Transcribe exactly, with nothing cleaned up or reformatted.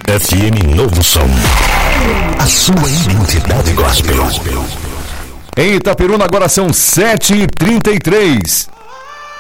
F M Novo Som. A sua identidade gospel. Em Itaperuna agora são sete e trinta e três.